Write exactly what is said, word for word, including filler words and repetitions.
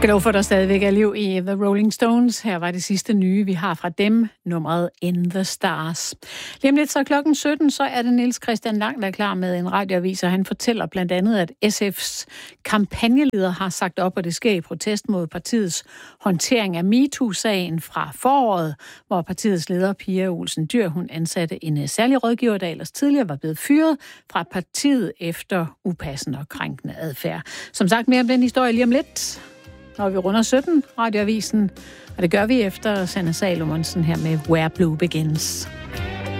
skal lov for, at der stadigvæk er liv i The Rolling Stones. Her var det sidste nye, vi har fra dem, nummeret In the Stars. Lige om lidt så klokken sytten, så er det Niels Christian Lang, der er klar med en radioavis, og han fortæller blandt andet, at S F's kampagneleder har sagt op, og det sker i protest mod partiets håndtering af MeToo-sagen fra foråret, hvor partiets leder, Pia Olsen Dyhr, hun ansatte en særlig rådgiver, der ellers tidligere var blevet fyret fra partiet efter upassende og krænkende adfærd. Som sagt, mere om den historie lige om lidt, når vi runder sytten, radioavisen, og det gør vi efter Sanne Salomonsen her med Where Blue Begins.